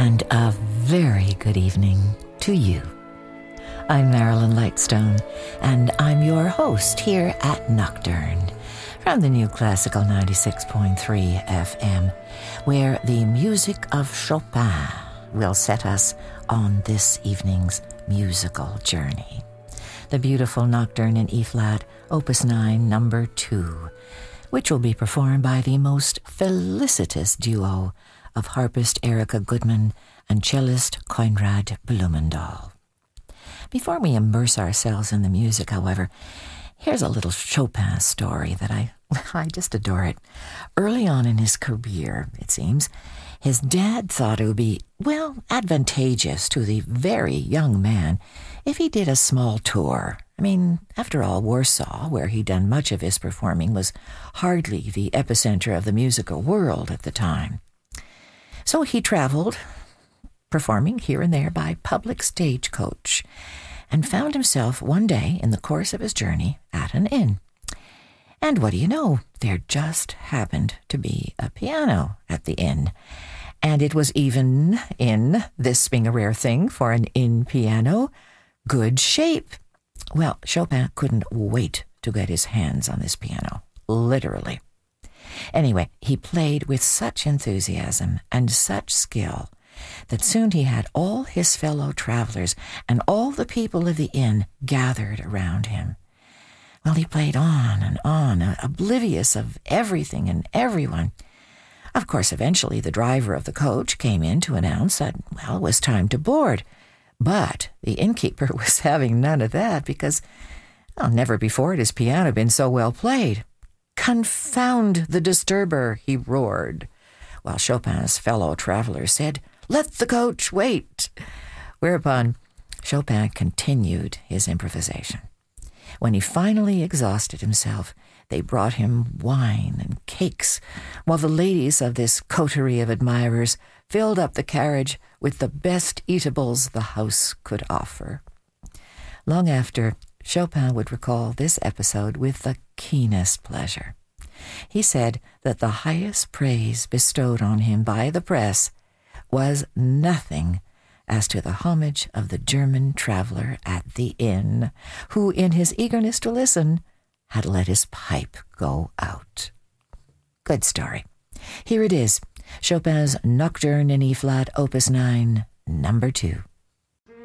and a very good evening to you. I'm Marilyn Lightstone, and I'm your host here at Nocturne from the New Classical 96.3 FM, where the music of Chopin will set us on this evening's musical journey. The beautiful Nocturne in E-flat, Opus 9, number 2, which will be performed by the most felicitous duo of harpist Erica Goodman and cellist Konrad Blumendahl. Before we immerse ourselves in the music, however, here's a little Chopin story that I just adore it. Early on in his career, it seems, his dad thought it would be, advantageous to the very young man if he did a small tour. I mean, after all, Warsaw, where he'd done much of his performing, was hardly the epicenter of the musical world at the time. So he traveled, performing here and there by public stagecoach, and found himself one day in the course of his journey at an inn. And what do you know? There just happened to be a piano at the inn. And it was even in, this being a rare thing for an inn piano, good shape. Well, Chopin couldn't wait to get his hands on this piano, literally. Anyway, he played with such enthusiasm and such skill that soon he had all his fellow travelers and all the people of the inn gathered around him. Well, he played on and on, oblivious of everything and everyone. Of course, eventually the driver of the coach came in to announce that, it was time to board. But the innkeeper was having none of that because, never before had his piano been so well played. "Confound the disturber," he roared, while Chopin's fellow travelers said, "Let the coach wait." Whereupon Chopin continued his improvisation. When he finally exhausted himself, they brought him wine and cakes, while the ladies of this coterie of admirers filled up the carriage with the best eatables the house could offer. Long after, Chopin would recall this episode with the keenest pleasure. He said that the highest praise bestowed on him by the press was nothing as to the homage of the German traveler at the inn, who, in his eagerness to listen, had let his pipe go out. Good story. Here it is, Chopin's Nocturne in E-flat, Opus 9, number 2.